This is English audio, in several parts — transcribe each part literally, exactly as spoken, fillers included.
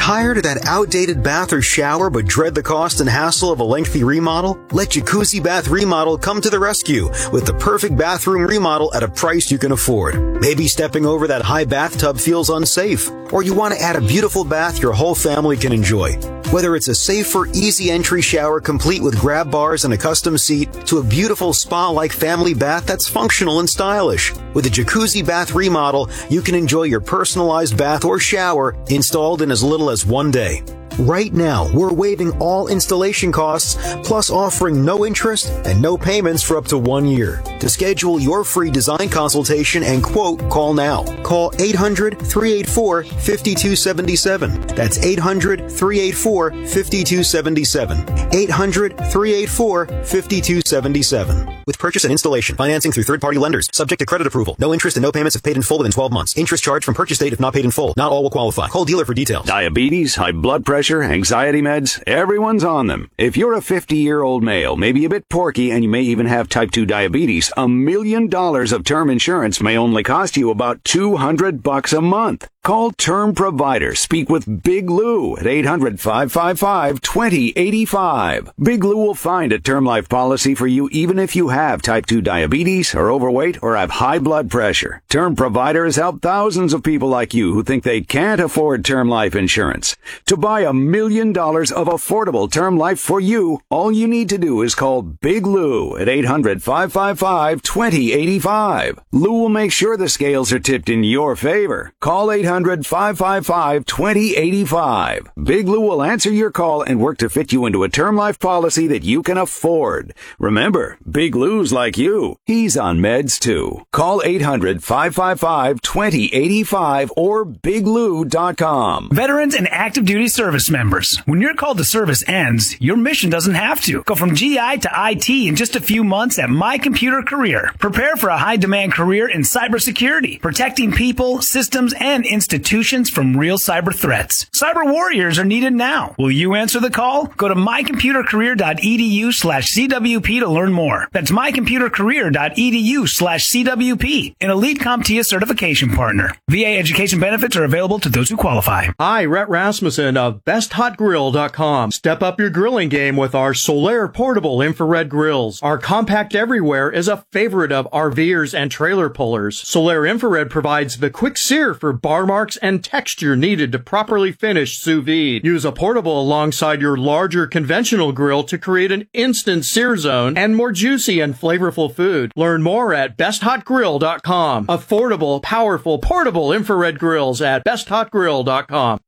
Tired of that outdated bath or shower but dread the cost and hassle of a lengthy remodel? Let Jacuzzi Bath Remodel come to the rescue with the perfect bathroom remodel at a price you can afford. Maybe stepping over that high bathtub feels unsafe, or you want to add a beautiful bath your whole family can enjoy. Whether it's a safer, easy entry shower complete with grab bars and a custom seat to a beautiful spa-like family bath that's functional and stylish. With a Jacuzzi Bath Remodel, you can enjoy your personalized bath or shower installed in as little as one day. Right now, we're waiving all installation costs, plus offering no interest and no payments for up to one year. To schedule your free design consultation and quote, call now. Call eight hundred, three eight four, five two seven seven. That's eight hundred, three eight four, five two seven seven. eight hundred, three eight four, five two seven seven. With purchase and installation, financing through third-party lenders, subject to credit approval. No interest and no payments if paid in full within twelve months. Interest charged from purchase date if not paid in full. Not all will qualify. Call dealer for details. Diabetes, high blood pressure, anxiety meds, everyone's on them. If you're a fifty-year-old male, maybe a bit porky, and you may even have type two diabetes, a million dollars of term insurance may only cost you about two hundred bucks a month. Call Term Provider. Speak with Big Lou at eight hundred, five five five, two zero eight five. Big Lou will find a term life policy for you even if you have type two diabetes, are overweight, or have high blood pressure. Term Provider has helped thousands of people like you who think they can't afford term life insurance. To buy a million dollars of affordable term life for you, all you need to do is call Big Lou at eight hundred, five five five, two zero eight five. Lou will make sure the scales are tipped in your favor. Call eight hundred, five five five, two zero eight five. Big Lou will answer your call and work to fit you into a term life policy that you can afford. Remember, Big Lou's like you. He's on meds too. Call eight hundred, five five five, two zero eight five or big lou dot com. Veterans and active duty service members, when your call to service ends, your mission doesn't have to. Go from G I to I T in just a few months at My Computer Career. Prepare for a high-demand career in cybersecurity, protecting people, systems, and institutions from real cyber threats. Cyber warriors are needed now. Will you answer the call? Go to mycomputercareer.edu slash CWP to learn more. That's mycomputercareer.edu slash CWP, an elite CompTIA certification partner. V A education benefits are available to those who qualify. Hi, Rhett Rasmussen of best hot grill dot com. Step up your grilling game with our Solaire portable infrared grills. Our compact everywhere is a favorite of RVers and trailer pullers. Solaire infrared provides the quick sear for bar marks and texture needed to properly finish sous vide. Use a portable alongside your larger conventional grill to create an instant sear zone and more juicy and flavorful food. Learn more at best hot grill dot com. Affordable, powerful, portable infrared grills at best hot grill dot com.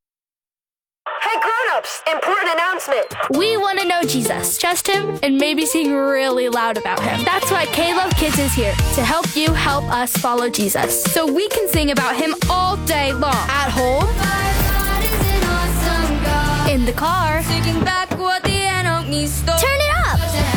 Hey grown-ups, important announcement. We want to know Jesus, trust him, and maybe sing really loud about him. That's why K-Love Kids is here, to help you help us follow Jesus. So we can sing about him all day long. At home, awesome in the car, back what the enemy stole. Turn it up.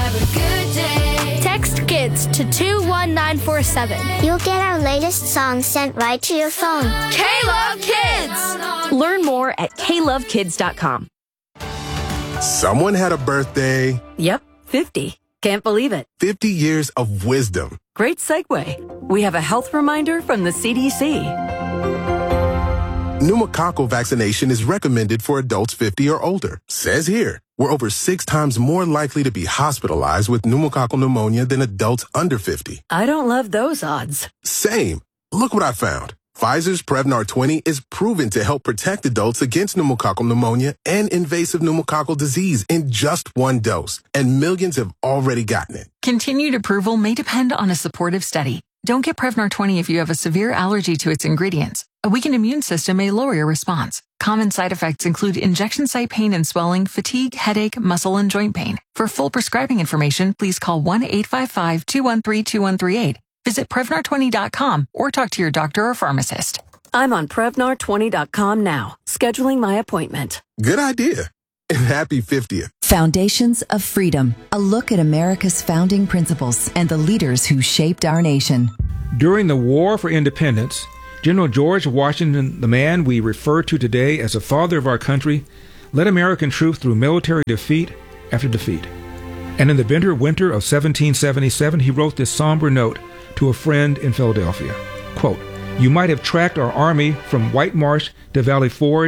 Text KIDS to two one nine four seven. You'll get our latest songs sent right to your phone. K-Love Kids! Learn more at K love kids dot com. Someone had a birthday. Yep, fifty. Can't believe it. fifty years of wisdom. Great segue. We have a health reminder from the C D C. Pneumococcal vaccination is recommended for adults fifty or older. Says here, we're over six times more likely to be hospitalized with pneumococcal pneumonia than adults under fifty. I don't love those odds. Same. Look what I found. Pfizer's Prevnar twenty is proven to help protect adults against pneumococcal pneumonia and invasive pneumococcal disease in just one dose, and millions have already gotten it. Continued approval may depend on a supportive study. Don't get Prevnar twenty if you have a severe allergy to its ingredients. A weakened immune system may lower your response. Common side effects include injection site pain and swelling, fatigue, headache, muscle, and joint pain. For full prescribing information, please call one eight five five, two one three, two one three eight. Visit Prevnar twenty dot com or talk to your doctor or pharmacist. I'm on Prevnar twenty dot com now, scheduling my appointment. Good idea. And happy fiftieth. Foundations of Freedom, a look at America's founding principles and the leaders who shaped our nation. During the War for Independence, General George Washington, the man we refer to today as the father of our country, led American troops through military defeat after defeat. And in the bitter winter of seventeen seventy-seven, he wrote this somber note to a friend in Philadelphia. Quote, "You might have tracked our army from White Marsh to Valley Forge,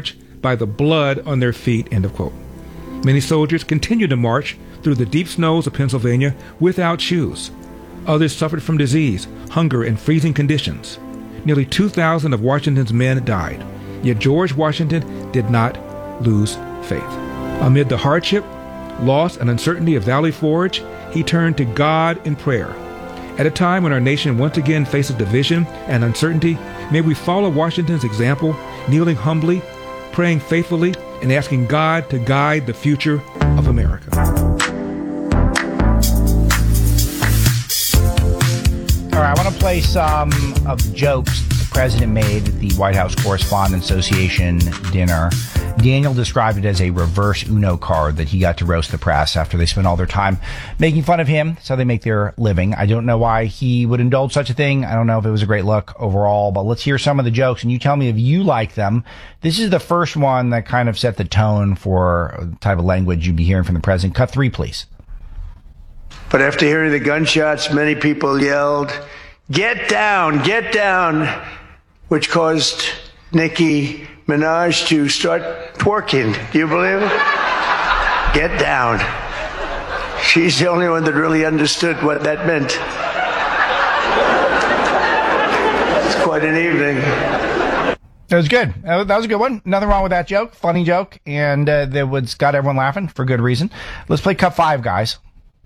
by the blood on their feet, end of quote. Many soldiers continued to march through the deep snows of Pennsylvania without shoes. Others suffered from disease, hunger, and freezing conditions. Nearly two thousand of Washington's men died, yet George Washington did not lose faith. Amid the hardship, loss, and uncertainty of Valley Forge, he turned to God in prayer. At a time when our nation once again faces division and uncertainty, may we follow Washington's example, kneeling humbly, praying faithfully, and asking God to guide the future of America. All right, I want to play some of the jokes the president made at the White House Correspondents Association dinner. Daniel described it as a reverse Uno card that he got to roast the press after they spent all their time making fun of him. That's how they make their living. I don't know why he would indulge such a thing. I don't know if it was a great look overall, but let's hear some of the jokes and you tell me if you like them. This is the first one that kind of set the tone for the type of language you'd be hearing from the president. Cut three, please. But after hearing the gunshots, many people yelled, "Get down, get down," which caused Nicki Minaj to start twerking. Do you believe it? Get down. She's the only one that really understood what that meant. It's quite an evening. That was good. That was a good one. Nothing wrong with that joke. Funny joke. And uh, that was got everyone laughing for good reason. Let's play cut five, guys.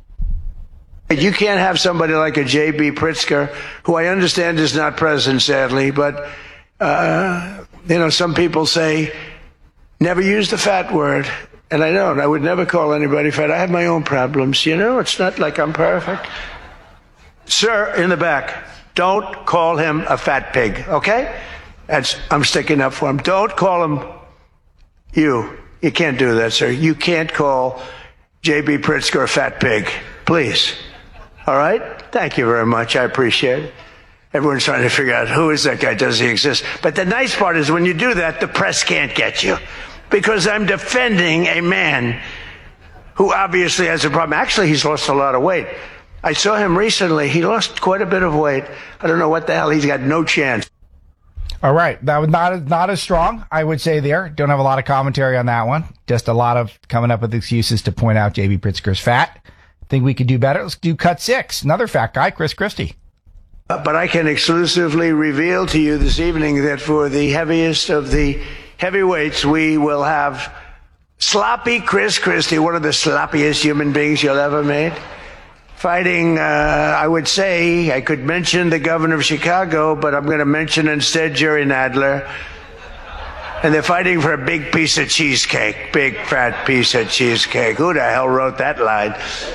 You can't have somebody like a J B. Pritzker, who I understand is not present, sadly, but, uh, you know, some people say, never use the fat word. And I don't. I would never call anybody fat. I have my own problems, you know? It's not like I'm perfect. Sir, in the back, don't call him a fat pig, okay? That's, I'm sticking up for him. Don't call him you. You can't do that, sir. You can't call J B. Pritzker a fat pig. Please. All right? Thank you very much. I appreciate it. Everyone's trying to figure out who is that guy? Does he exist? But the nice part is when you do that, the press can't get you. Because I'm defending a man who obviously has a problem. Actually, he's lost a lot of weight. I saw him recently. He lost quite a bit of weight. I don't know what the hell. He's got no chance. All right. That was not, not as strong, I would say there. Don't have a lot of commentary on that one. Just a lot of coming up with excuses to point out J B. Pritzker's fat. Think we could do better? Let's do cut six. Another fat guy, Chris Christie. Uh, but I can exclusively reveal to you this evening that for the heaviest of the heavyweights, we will have sloppy Chris Christie, one of the sloppiest human beings you'll ever meet, fighting, uh, I would say, I could mention the governor of Chicago, but I'm going to mention instead Jerry Nadler. And they're fighting for a big piece of cheesecake, big fat piece of cheesecake. Who the hell wrote that line?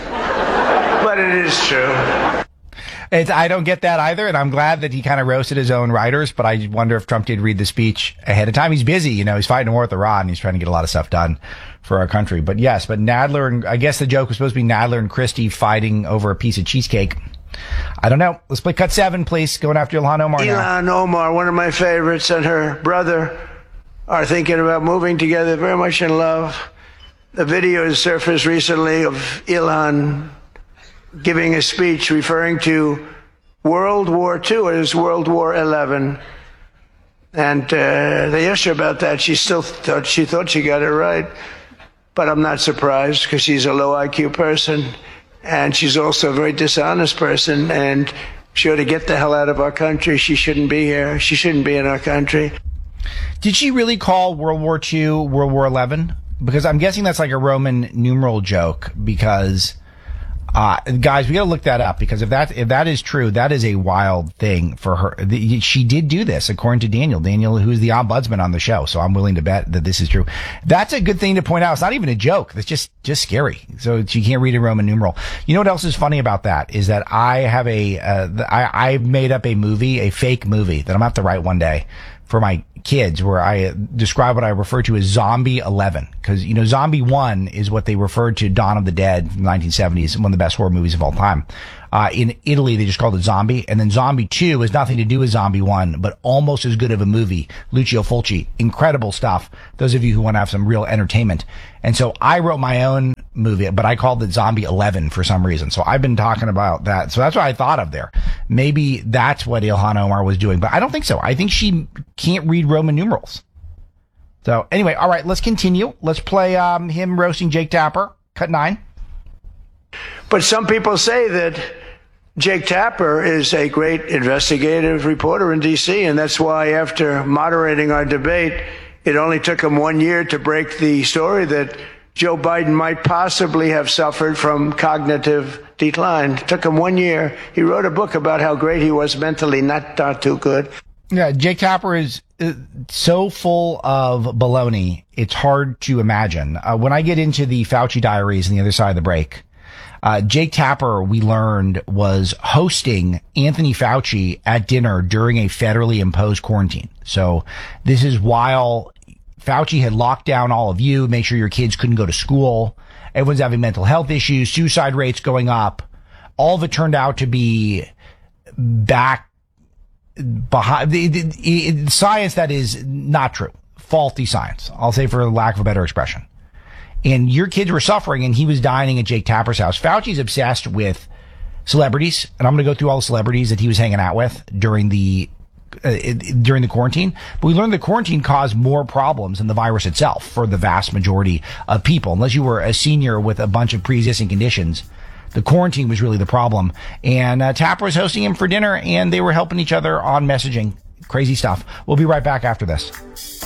But it is true. It's, I don't get that either, and I'm glad that he kind of roasted his own writers, but I wonder if Trump did read the speech ahead of time. He's busy, you know, he's fighting a war with Iran, and he's trying to get a lot of stuff done for our country. But yes, but Nadler, and I guess the joke was supposed to be Nadler and Christie fighting over a piece of cheesecake. I don't know. Let's play cut seven, please. Going after Ilhan Omar now. Ilhan Omar, one of my favorites, and her brother are thinking about moving together, very much in love. The video has surfaced recently of Ilhan giving a speech referring to World War Two as World War Eleven. And uh, they asked her about that. She still thought she thought she got it right. But I'm not surprised because she's a low I Q person. And she's also a very dishonest person. And she ought to get the hell out of our country. She shouldn't be here. She shouldn't be in our country. Did she really call World War Two World War Eleven? Because I'm guessing that's like a Roman numeral joke. Because, uh, guys, we got to look that up. Because if that if that is true, that is a wild thing for her. The, she did do this, according to Daniel. Daniel, who's the ombudsman on the show. So I'm willing to bet that this is true. That's a good thing to point out. It's not even a joke. That's just just scary. So she can't read a Roman numeral. You know what else is funny about that is that I have a uh, I I made up a movie, a fake movie that I'm gonna have to write one day for my kids, where I describe what I refer to as Zombie eleven. Because, you know, Zombie one is what they referred to Dawn of the Dead from the nineteen seventies, one of the best horror movies of all time. Uh, in Italy, they just called it Zombie. And then Zombie two has nothing to do with Zombie one, but almost as good of a movie. Lucio Fulci. Incredible stuff. Those of you who want to have some real entertainment. And so I wrote my own movie, but I called it Zombie eleven for some reason. So I've been talking about that. So that's what I thought of there. Maybe that's what Ilhan Omar was doing, but I don't think so. I think she can't read Roman numerals. So anyway, all right, let's continue. Let's play um, him roasting Jake Tapper. Cut nine. But some people say that Jake Tapper is a great investigative reporter in D C, and that's why after moderating our debate, it only took him one year to break the story that Joe Biden might possibly have suffered from cognitive decline. It took him one year. He wrote a book about how great he was mentally, not, not too good. Yeah, Jake Tapper is uh, so full of baloney, it's hard to imagine. Uh, when I get into the Fauci diaries on the other side of the break, uh, Jake Tapper, we learned, was hosting Anthony Fauci at dinner during a federally imposed quarantine. So this is while Fauci had locked down all of you, make sure your kids couldn't go to school. Everyone's having mental health issues, suicide rates going up. All of it turned out to be back behind the, the, the science that is not true. Faulty science. I'll say for lack of a better expression. And your kids were suffering and he was dining at Jake Tapper's house. Fauci's obsessed with celebrities, and I'm going to go through all the celebrities that he was hanging out with during the Uh, during the quarantine. But we learned the quarantine caused more problems than the virus itself for the vast majority of people. Unless you were a senior with a bunch of pre-existing conditions, the quarantine was really the problem. And uh, Tapper was hosting him for dinner, and they were helping each other on messaging. Crazy stuff. We'll be right back after this.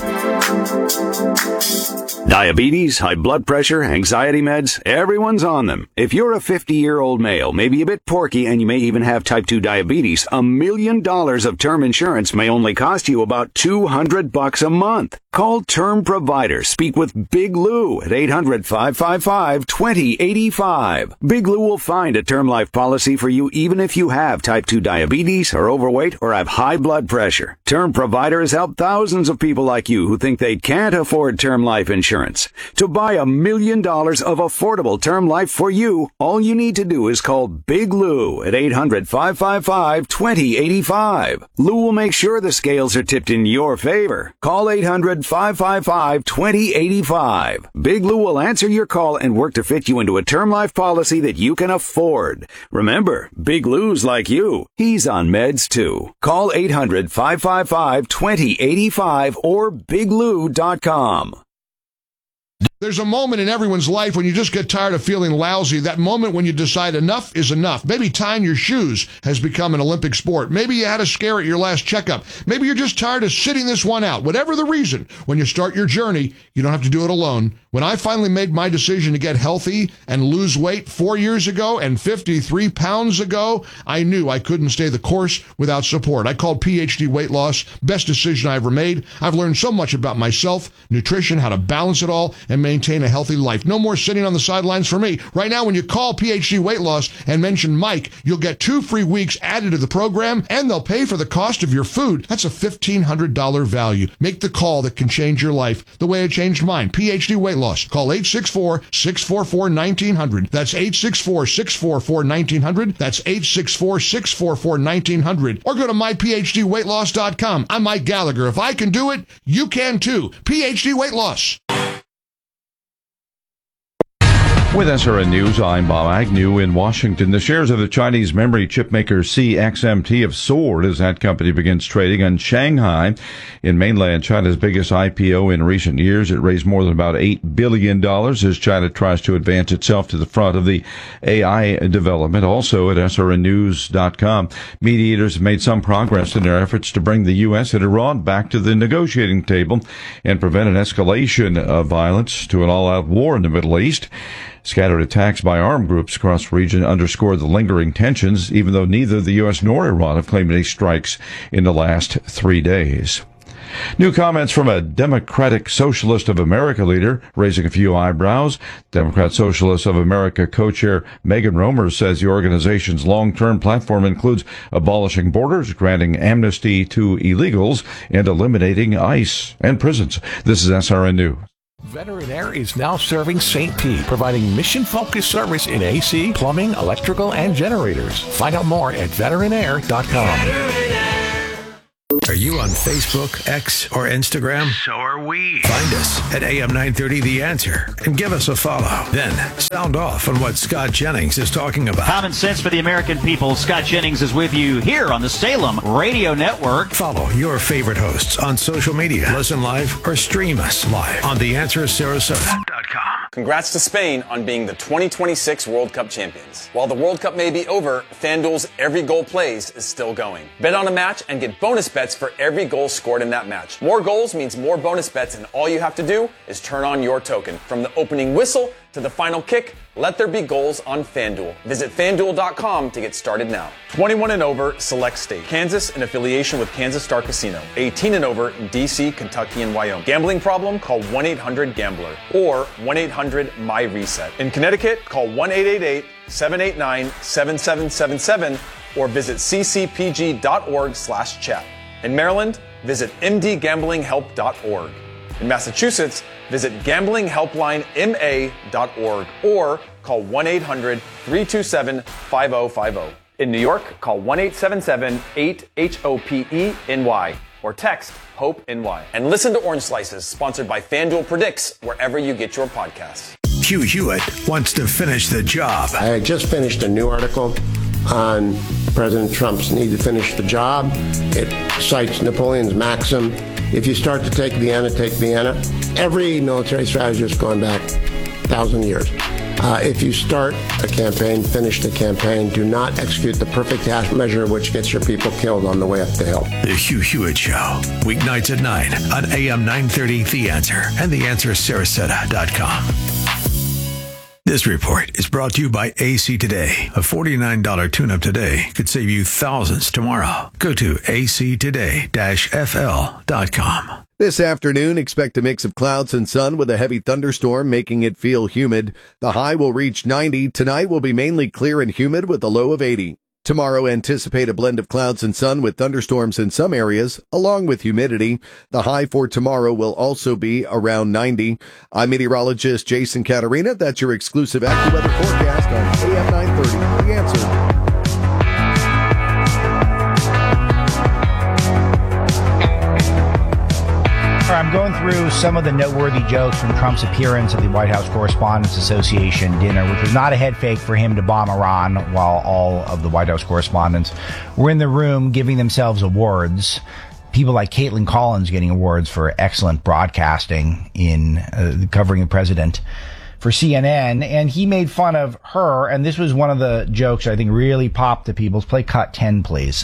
Diabetes, high blood pressure, anxiety meds, everyone's on them. If you're a fifty-year-old male, maybe a bit porky, and you may even have type two diabetes, a million dollars of term insurance may only cost you about two hundred bucks a month. Call Term Provider. Speak with Big Lou at eight hundred, five five five, two zero eight five. Big Lou will find a term life policy for you even if you have type two diabetes, are overweight, or have high blood pressure. Term Provider has helped thousands of people like you who think they can't afford term life insurance. To buy a million dollars of affordable term life for you, all you need to do is call Big Lou at eight hundred, five five five, two zero eight five. Lou will make sure the scales are tipped in your favor. Call eight hundred, five five five, two zero eight five. Big Lou will answer your call and work to fit you into a term life policy that you can afford. Remember, Big Lou's like you. He's on meds too. Call eight hundred, five five five, two zero eight five or big lou dot com. There's a moment in everyone's life when you just get tired of feeling lousy. That moment when you decide enough is enough. Maybe tying your shoes has become an Olympic sport. Maybe you had a scare at your last checkup. Maybe you're just tired of sitting this one out. Whatever the reason, when you start your journey, you don't have to do it alone. When I finally made my decision to get healthy and lose weight four years ago and fifty-three pounds ago, I knew I couldn't stay the course without support. I called P H D Weight Loss. Best decision I ever made. I've learned so much about myself, nutrition, how to balance it all, and maintain a healthy life. No more sitting on the sidelines for me. Right now, when you call P H D Weight Loss and mention Mike, you'll get two free weeks added to the program, and they'll pay for the cost of your food. That's a fifteen hundred dollars value. Make the call that can change your life the way it changed mine. P H D Weight Loss. Call eight six four, six four four, one nine zero zero. That's eight six four, six four four, one nine zero zero. That's eight six four, six four four, one nine zero zero. Or go to my p h d weight loss dot com. I'm Mike Gallagher. If I can do it, you can too. P H D Weight Loss. With S R N News, I'm Bob Agnew in Washington. The shares of the Chinese memory chip maker C X M T have soared as that company begins trading on Shanghai. In mainland China's biggest I P O in recent years, it raised more than about eight billion dollars as China tries to advance itself to the front of the A I development. Also at S R N news dot com, mediators have made some progress in their efforts to bring the U S and Iran back to the negotiating table and prevent an escalation of violence to an all-out war in the Middle East. Scattered attacks by armed groups across the region underscore the lingering tensions, even though neither the U S nor Iran have claimed any strikes in the last three days. New comments from a Democratic Socialist of America leader, raising a few eyebrows. Democrat Socialist of America co-chair Megan Romer says the organization's long-term platform includes abolishing borders, granting amnesty to illegals, and eliminating ICE and prisons. This is S R N News. Veteran Air is now serving Saint Pete, providing mission-focused service in A C, plumbing, electrical, and generators. Find out more at veteran air dot com. Are you on Facebook, X, or Instagram? So are we. Find us at A M nine thirty The Answer and give us a follow. Then sound off on what Scott Jennings is talking about. Common sense for the American people. Scott Jennings is with you here on the Salem Radio Network. Follow your favorite hosts on social media. Listen live or stream us live on the answer sarasota dot com. Congrats to Spain on being the twenty twenty-six World Cup champions. While the World Cup may be over, FanDuel's Every Goal Plays is still going. Bet on a match and get bonus bets for every goal scored in that match. More goals means more bonus bets, and all you have to do is turn on your token. From the opening whistle to the final kick, let there be goals on FanDuel. Visit FanDuel dot com to get started now. twenty-one and over, select state. Kansas in affiliation with Kansas Star Casino. eighteen and over in D C, Kentucky, and Wyoming. Gambling problem? Call one eight hundred gambler or one eight hundred M Y reset. In Connecticut, call one eight eight eight, seven eight nine, seven seven seven seven or visit c c p g dot org slash chat. In Maryland, visit m d gambling help dot org. In Massachusetts, visit gambling helpline m a dot org or call one eight hundred, three two seven, five oh five oh. In New York, call one eight seven seven, eight, H O P E N Y or text HOPE-NY. And listen to Orange Slices, sponsored by FanDuel Predicts, wherever you get your podcasts. Hugh Hewitt wants to finish the job. I just finished a new article on President Trump's need to finish the job. It cites Napoleon's maxim, if you start to take Vienna, take Vienna. Every military strategist going back a thousand years. Uh, if you start a campaign, finish the campaign. Do not execute the perfect half measure which gets your people killed on the way up the hill. The Hugh Hewitt Show, weeknights at nine on A M nine thirty The Answer and the answer sarasota dot com. This report is brought to you by A C Today. A forty-nine dollars tune-up today could save you thousands tomorrow. Go to a c today dash f l dot com. This afternoon, expect a mix of clouds and sun with a heavy thunderstorm, making it feel humid. The high will reach ninety. Tonight will be mainly clear and humid with a low of eighty. Tomorrow, anticipate a blend of clouds and sun with thunderstorms in some areas, along with humidity. The high for tomorrow will also be around ninety. I'm meteorologist Jason Caterina. That's your exclusive AccuWeather forecast on A M nine thirty. The Answer. I'm going through some of the noteworthy jokes from Trump's appearance at the White House Correspondents Association dinner, which was not a head fake for him to bomb Iran while all of the White House correspondents were in the room giving themselves awards. People like Caitlin Collins getting awards for excellent broadcasting in uh, covering the president for C N N, and he made fun of her, and this was one of the jokes I think really popped to people. Play cut ten, please.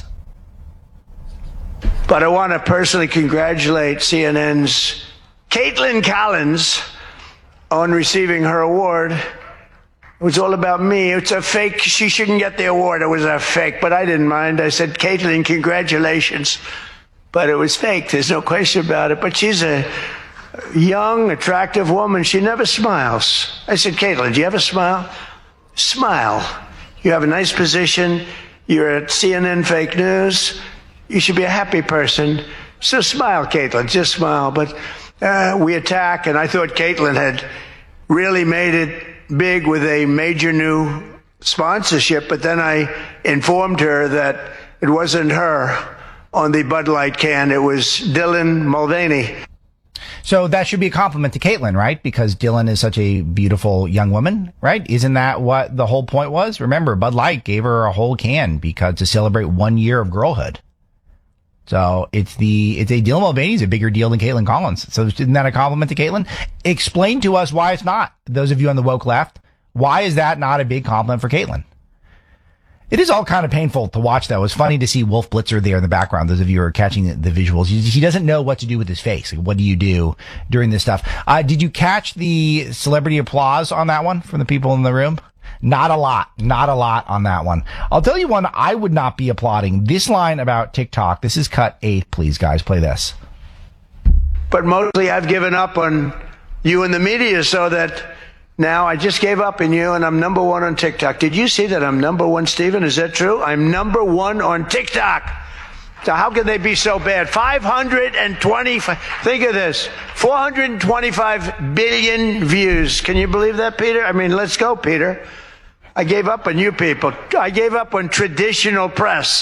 But I want to personally congratulate C N N's Caitlin Collins on receiving her award. It was all about me. It's a fake. She shouldn't get the award. It was a fake, but I didn't mind. I said, Caitlin, congratulations. But it was fake. There's no question about it. But she's a young, attractive woman. She never smiles. I said, Caitlin, do you have a smile? Smile. You have a nice position. You're at C N N Fake News. You should be a happy person. So smile, Caitlin, just smile. But uh, we attack, and I thought Caitlin had really made it big with a major new sponsorship, but then I informed her that it wasn't her on the Bud Light can. It was Dylan Mulvaney. So that should be a compliment to Caitlin, right? Because Dylan is such a beautiful young woman, right? Isn't that what the whole point was? Remember, Bud Light gave her a whole can because to celebrate one year of girlhood. So it's the, it's a Dylan Mulvaney is a bigger deal than Caitlin Collins. So isn't that a compliment to Caitlin? Explain to us why it's not. Those of you on the woke left, why is that not a big compliment for Caitlin? It is all kind of painful to watch, though. It's funny to see Wolf Blitzer there in the background. Those of you who are catching the, the visuals, he, he doesn't know what to do with his face. Like, what do you do during this stuff? Uh, did you catch the celebrity applause on that one from the people in the room? Not a lot. Not a lot on that one. I'll tell you one I would not be applauding. This line about TikTok. This is cut eight, please, guys. Play this. But mostly I've given up on you and the media so that now I just gave up on you and I'm number one on TikTok. Did you see that I'm number one, Stephen? Is that true? I'm number one on TikTok. So how can they be so bad? five hundred twenty-five, think of this, four hundred twenty-five billion views. Can you believe that, Peter? I mean, let's go, Peter. I gave up on you people. I gave up on traditional press.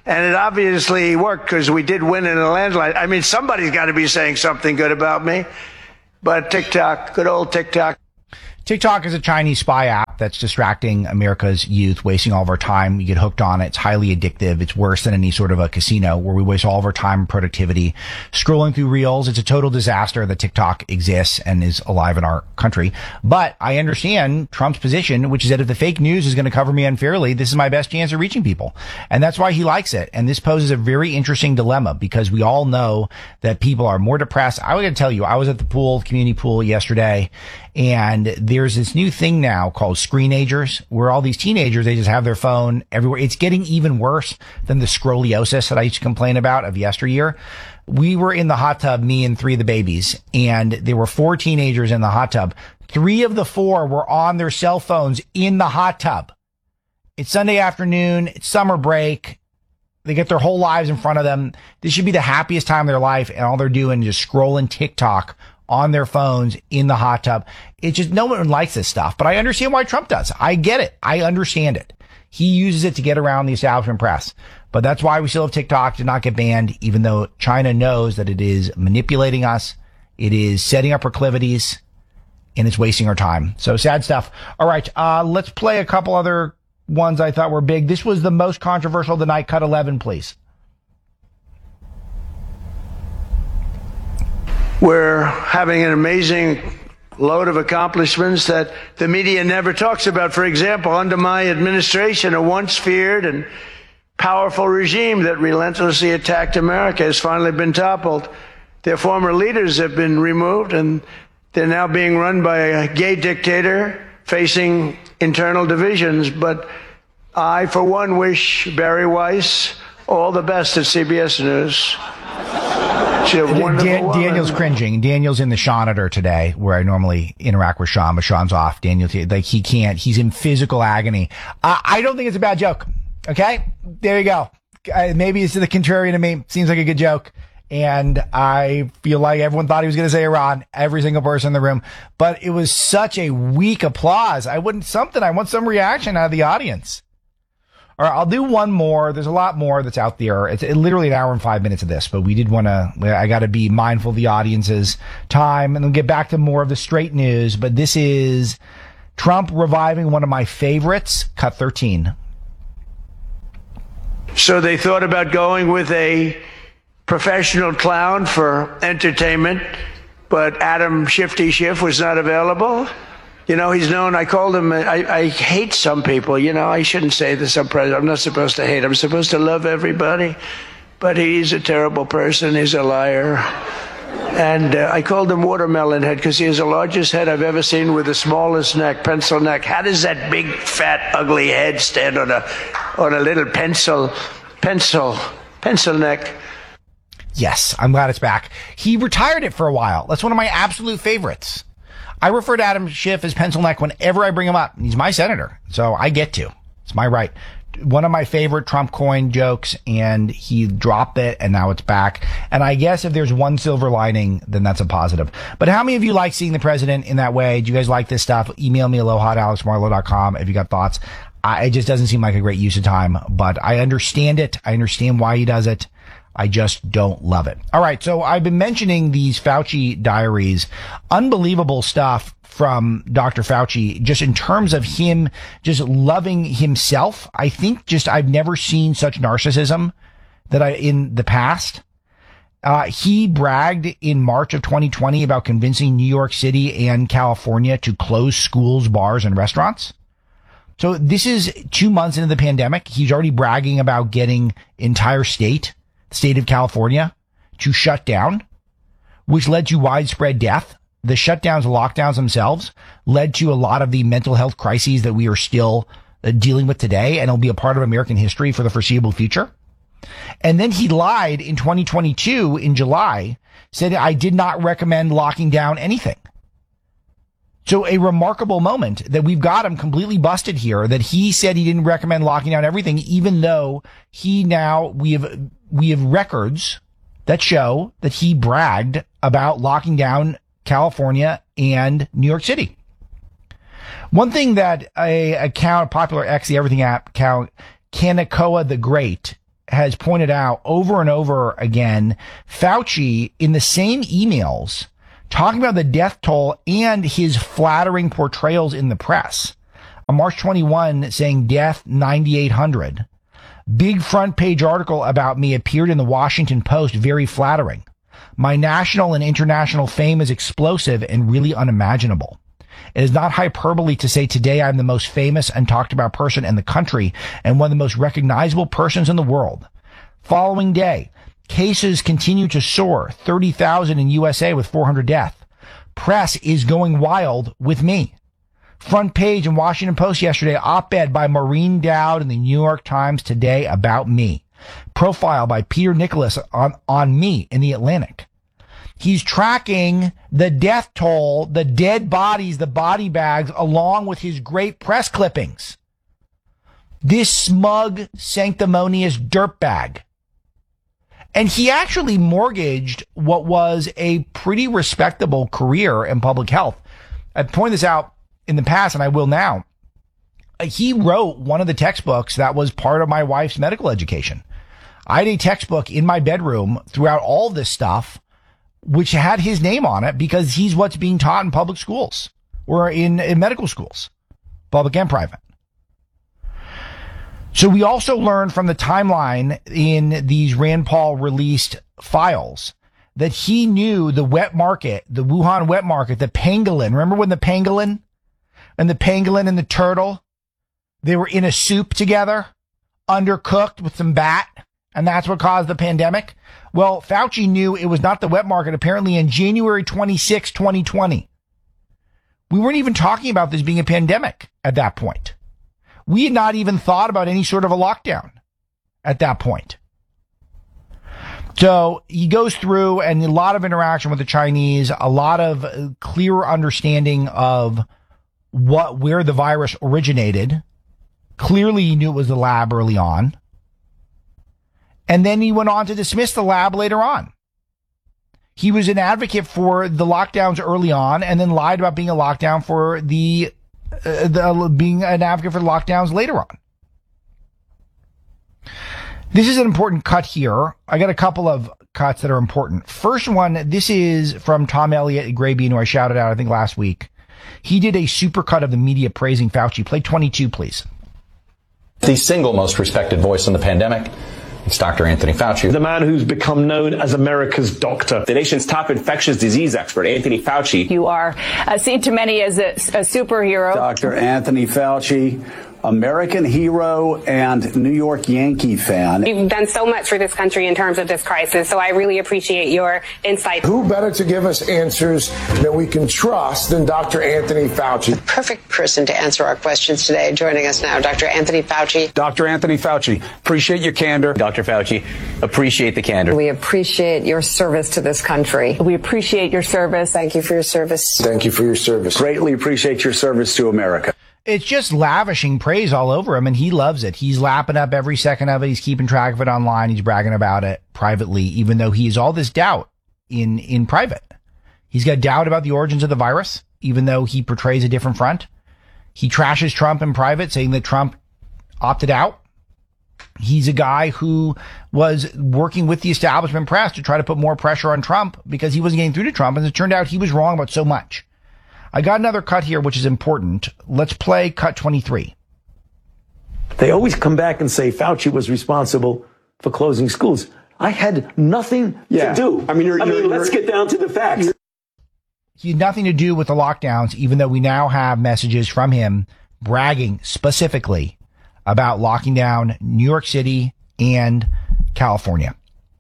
And it obviously worked because we did win in a landslide. I mean, somebody's got to be saying something good about me. But TikTok, good old TikTok. TikTok is a Chinese spy app that's distracting America's youth, wasting all of our time. We get hooked on it. It's highly addictive. It's worse than any sort of a casino where we waste all of our time and productivity scrolling through reels. It's a total disaster that TikTok exists and is alive in our country. But I understand Trump's position, which is that if the fake news is going to cover me unfairly, this is my best chance of reaching people. And that's why he likes it. And this poses a very interesting dilemma because we all know that people are more depressed. I was going to tell you, I was at the pool, community pool yesterday, and there's this new thing now called screenagers, where all these teenagers, they just have their phone everywhere. It's getting even worse than the scroliosis that I used to complain about of yesteryear. We were in the hot tub, me and three of the babies, and there were four teenagers in the hot tub. Three of the four were on their cell phones in the hot tub. It's Sunday afternoon. It's summer break. They get their whole lives in front of them. This should be the happiest time of their life, and all they're doing is just scrolling TikTok on their phones in the hot tub. It's just, no one likes this stuff, but I understand why Trump does. I get it. I understand it. He uses it to get around the establishment press, but that's why we still have TikTok to not get banned, even though China knows that it is manipulating us. It is setting up proclivities and it's wasting our time. So sad stuff. All right. Uh, let's play a couple other ones I thought were big. This was the most controversial of the night. Cut eleven, please. We're having an amazing load of accomplishments that the media never talks about. For example, under my administration, a once feared and powerful regime that relentlessly attacked America has finally been toppled. Their former leaders have been removed, and they're now being run by a gay dictator facing internal divisions. But I, for one, wish Barry Weiss all the best at C B S News. Dan- Daniel's cringing. Daniel's in the Sean editor today, where I normally interact with Sean, but Sean's off. Daniel's like, he can't. He's in physical agony. Uh, I don't think it's a bad joke. Okay, there you go. Uh, maybe it's the contrarian to me. Seems like a good joke. And I feel like everyone thought he was going to say Iran, every single person in the room. But it was such a weak applause. I wouldn't something. I want some reaction out of the audience. All right, I'll do one more. There's a lot more that's out there. It's literally an hour and five minutes of this, but we did want to, I got to be mindful of the audience's time, and we'll get back to more of the straight news. But this is Trump reviving one of my favorites, cut thirteen. So they thought about going with a professional clown for entertainment, but Adam Shifty Schiff was not available. You know, he's known, I called him, I, I hate some people, you know, I shouldn't say this, I'm president, I'm not supposed to hate, I'm supposed to love everybody, but he's a terrible person, he's a liar. And uh, I called him Watermelon Head because he has the largest head I've ever seen with the smallest neck, pencil neck. How does that big, fat, ugly head stand on a, on a little pencil, pencil, pencil neck? Yes, I'm glad it's back. He retired it for a while. That's one of my absolute favorites. I refer to Adam Schiff as pencil neck whenever I bring him up. He's my senator, so I get to. It's my right. One of my favorite Trump coin jokes, and he dropped it, and now it's back. And I guess if there's one silver lining, then that's a positive. But how many of you like seeing the president in that way? Do you guys like this stuff? Email me, aloha at alex marlow dot com if you got thoughts. I, it just doesn't seem like a great use of time, but I understand it. I understand why he does it. I just don't love it. All right. So I've been mentioning these Fauci diaries, unbelievable stuff from Doctor Fauci, just in terms of him just loving himself. I think just I've never seen such narcissism that I, in the past. Uh, he bragged in March of twenty twenty about convincing New York City and California to close schools, bars, and restaurants. So this is two months into the pandemic. He's already bragging about getting entire state, state of California, to shut down, which led to widespread death. The shutdowns, lockdowns themselves led to a lot of the mental health crises that we are still uh, dealing with today, and it'll be a part of American history for the foreseeable future. And then he lied in twenty twenty-two in July, said, I did not recommend locking down anything. So a remarkable moment that we've got him completely busted here, that he said he didn't recommend locking down everything, even though he now, we have, we have records that show that he bragged about locking down California and New York City. One thing that a account, popular X, the Everything app account, Kanekoa the Great, has pointed out over and over again, Fauci in the same emails talking about the death toll and his flattering portrayals in the press. On March twenty-first saying death ninety-eight hundred. Big front page article about me appeared in the Washington Post, very flattering. My national and international fame is explosive and really unimaginable. It is not hyperbole to say today I'm the most famous and talked about person in the country and one of the most recognizable persons in the world. Following day, cases continue to soar, thirty thousand in U S A with four hundred deaths. Press is going wild with me. Front page in Washington Post yesterday, op-ed by Maureen Dowd in the New York Times today about me. Profile by Peter Nicholas on, on me in the Atlantic. He's tracking the death toll, the dead bodies, the body bags, along with his great press clippings. This smug, sanctimonious dirtbag. And he actually mortgaged what was a pretty respectable career in public health. I've pointed this out in the past, and I will now. He wrote one of the textbooks that was part of my wife's medical education. I had a textbook in my bedroom throughout all this stuff, which had his name on it because he's what's being taught in public schools or in, in medical schools, public and private. So we also learned from the timeline in these Rand Paul released files that he knew the wet market, the Wuhan wet market, the pangolin. Remember when the pangolin and the pangolin and the turtle, they were in a soup together, undercooked with some bat, and that's what caused the pandemic? Well, Fauci knew it was not the wet market apparently in January twenty-sixth, twenty twenty. We weren't even talking about this being a pandemic at that point. We had not even thought about any sort of a lockdown at that point. So he goes through and a lot of interaction with the Chinese, a lot of clear understanding of what, where the virus originated. Clearly he knew it was the lab early on. And then he went on to dismiss the lab later on. He was an advocate for the lockdowns early on and then lied about being a lockdown for the, uh, the being an advocate for the lockdowns later on. This is an important cut here. I got a couple of cuts that are important. First one, this is from Tom Elliott at Graybean, who I shouted out, I think, last week. He did a super cut of the media praising Fauci. Play twenty-two, please. The single most respected voice in the pandemic. It's Doctor Anthony Fauci. The man who's become known as America's doctor. The nation's top infectious disease expert, Anthony Fauci. You are uh, seen to many as a, a superhero. Doctor Anthony Fauci, American hero and New York Yankee fan. You've done so much for this country in terms of this crisis, so I really appreciate your insight. Who better to give us answers that we can trust than Doctor Anthony Fauci? The perfect person to answer our questions today. Joining us now, Doctor Anthony Fauci. Doctor Anthony Fauci, appreciate your candor. Doctor Fauci, appreciate the candor. We appreciate your service to this country. We appreciate your service. Thank you for your service. Thank you for your service. Greatly appreciate your service to America. It's just lavishing praise all over him, and he loves it. He's lapping up every second of it. He's keeping track of it online. He's bragging about it privately, even though he has all this doubt in, in private. He's got doubt about the origins of the virus, even though he portrays a different front. He trashes Trump in private, saying that Trump opted out. He's a guy who was working with the establishment press to try to put more pressure on Trump because he wasn't getting through to Trump, and it turned out he was wrong about so much. I got another cut here, which is important. Let's play cut twenty-three. They always come back and say Fauci was responsible for closing schools. I had nothing yeah. to do. I mean, you're, I mean you're, let's you're, get down to the facts. He had nothing to do with the lockdowns, even though we now have messages from him bragging specifically about locking down New York City and California.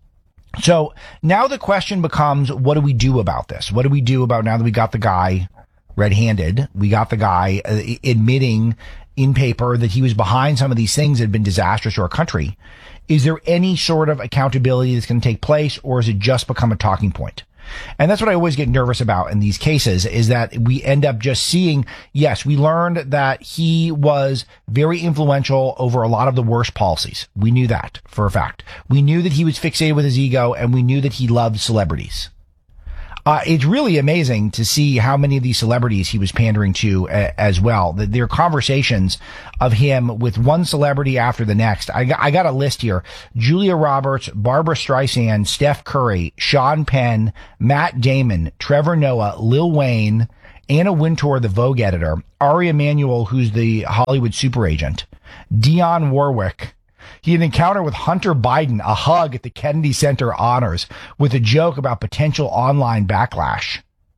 So now the question becomes, what do we do about this? What do we do about now that we got the guy red-handed? We got the guy uh, admitting in paper that he was behind some of these things that had been disastrous to our country. Is there any sort of accountability that's going to take place, or has it just become a talking point? And that's what I always get nervous about in these cases, is that we end up just seeing, yes, we learned that he was very influential over a lot of the worst policies. We knew that for a fact. We knew that he was fixated with his ego, and we knew that he loved celebrities. Uh, it's really amazing to see how many of these celebrities he was pandering to uh, as well. The, their conversations of him with one celebrity after the next. I got, I got a list here. Julia Roberts, Barbara Streisand, Steph Curry, Sean Penn, Matt Damon, Trevor Noah, Lil Wayne, Anna Wintour, the Vogue editor, Ari Emanuel, who's the Hollywood super agent, Dionne Warwick. He had an encounter with Hunter Biden, a hug at the Kennedy Center honors with a joke about potential online backlash.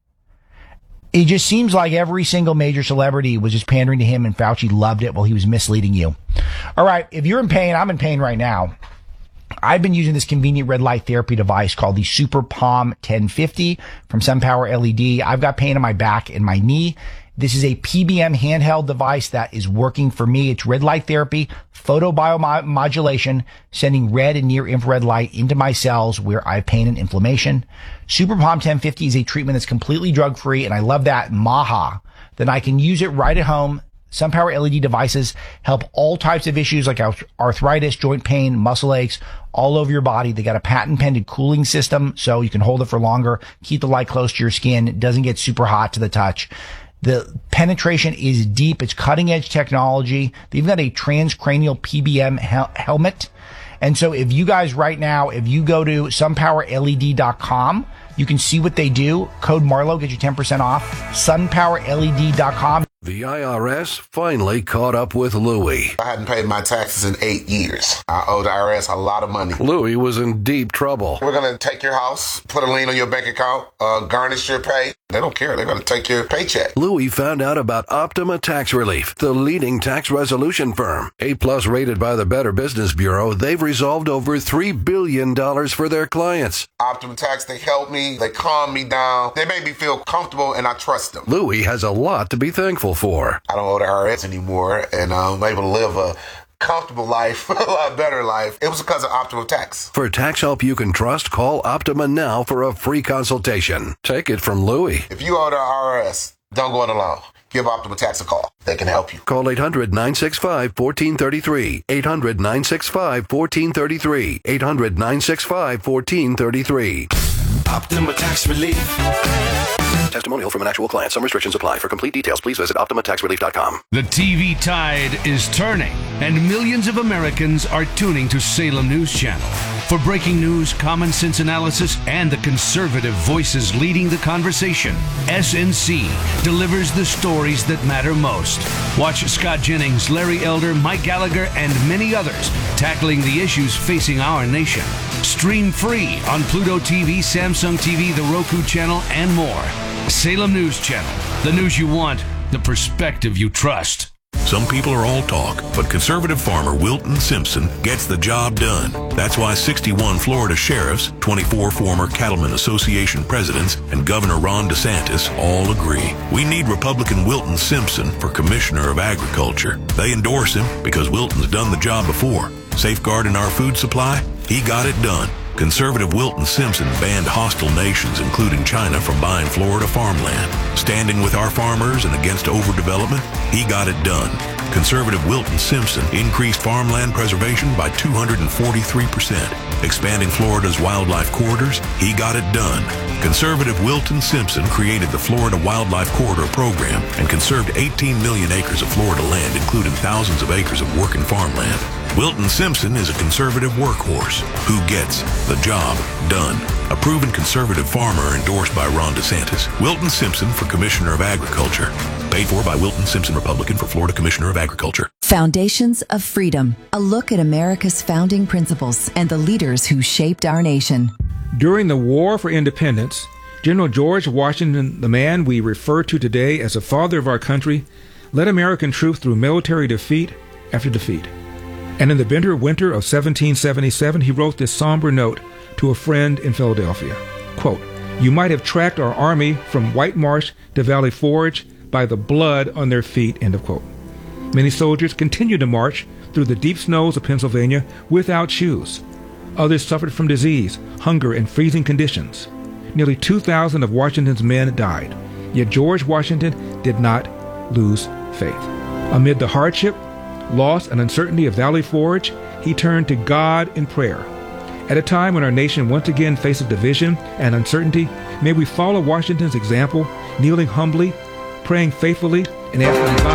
It just seems like every single major celebrity was just pandering to him, and Fauci loved it while he was misleading you. All right, if you're in pain, I'm in pain right now. I've been using this convenient red light therapy device called the Super Palm ten fifty from SunPower L E D. I've got pain in my back and my knee. This is a P B M handheld device that is working for me. It's red light therapy, photobiomodulation, sending red and near infrared light into my cells where I have pain and inflammation. Super Palm ten fifty is a treatment that's completely drug free, and I love that. Maha. Then I can use it right at home. SunPower L E D devices help all types of issues like arthritis, joint pain, muscle aches, all over your body. They got a patent-pended cooling system, so you can hold it for longer, keep the light close to your skin. It doesn't get super hot to the touch. The penetration is deep. It's cutting-edge technology. They've got a transcranial P B M hel- helmet. And so if you guys right now, if you go to sun power L E D dot com, you can see what they do. Code Marlowe gets you ten percent off. sun power L E D dot com. The I R S finally caught up with Louie. I hadn't paid my taxes in eight years. I owed the I R S a lot of money. Louie was in deep trouble. We're going to take your house, put a lien on your bank account, uh, garnish your pay. They don't care. They're going to take your paycheck. Louie found out about Optima Tax Relief, the leading tax resolution firm. A-plus rated by the Better Business Bureau, they've resolved over three billion dollars for their clients. Optima Tax, they help me. They calm me down. They make me feel comfortable, and I trust them. Louie has a lot to be thankful for. I don't owe the I R S anymore, and I'm able to live a comfortable life, a lot better life. It was because of Optima Tax. For tax help you can trust, call Optima now for a free consultation. Take it from Louie. If you owe the I R S, don't go it alone. Give Optima Tax a call. They can help you. Call eight hundred nine six five one four three three. eight hundred nine six five one four three three. eight hundred nine six five one four three three. Optima Tax Relief. Testimonial from an actual client. Some restrictions apply. For complete details, please visit optima tax relief dot com. The T V tide is turning, and millions of Americans are tuning to Salem News Channel. For breaking news, common sense analysis, and the conservative voices leading the conversation, S N C delivers the stories that matter most. Watch Scott Jennings, Larry Elder, Mike Gallagher, and many others tackling the issues facing our nation. Stream free on Pluto T V, Samsung T V, the Roku channel, and more. Salem News Channel. The news you want, the perspective you trust. Some people are all talk, but conservative farmer Wilton Simpson gets the job done. That's why sixty-one Florida sheriffs, twenty-four former Cattlemen Association presidents, and Governor Ron DeSantis all agree. We need Republican Wilton Simpson for Commissioner of Agriculture. They endorse him because Wilton's done the job before. Safeguarding our food supply? He got it done. Conservative Wilton Simpson banned hostile nations, including China, from buying Florida farmland. Standing with our farmers and against overdevelopment, he got it done. Conservative Wilton Simpson increased farmland preservation by two hundred forty-three percent. Expanding Florida's wildlife corridors, he got it done. Conservative Wilton Simpson created the Florida Wildlife Corridor Program and conserved eighteen million acres of Florida land, including thousands of acres of working farmland. Wilton Simpson is a conservative workhorse who gets the job done. A proven conservative farmer endorsed by Ron DeSantis. Wilton Simpson for Commissioner of Agriculture. Paid for by Wilton Simpson, Republican, for Florida Commissioner of Agriculture. Foundations of Freedom. A look at America's founding principles and the leaders who shaped our nation. During the War for Independence, General George Washington, the man we refer to today as the father of our country, led American troops through military defeat after defeat. And in the bitter winter of seventeen seventy-seven, he wrote this somber note to a friend in Philadelphia. Quote, "You might have tracked our army from White Marsh to Valley Forge by the blood on their feet," end of quote. Many soldiers continued to march through the deep snows of Pennsylvania without shoes. Others suffered from disease, hunger, and freezing conditions. Nearly two thousand of Washington's men died. Yet George Washington did not lose faith. Amid the hardship, loss, and uncertainty of Valley Forge, he turned to God in prayer. At a time when our nation once again faces division and uncertainty, may we follow Washington's example, kneeling humbly, praying faithfully, and asking God